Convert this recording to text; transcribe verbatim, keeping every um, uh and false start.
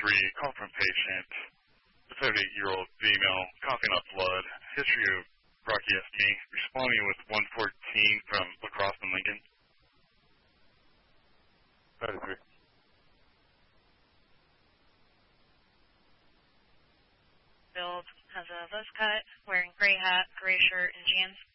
three, call from patient, a seventy-eight-year-old female, coughing up blood, history of bronchiectomy, responding with one fourteen from La Crosse and Lincoln. thirty-three. Build has a buzz cut, wearing gray hat, gray shirt, and jeans.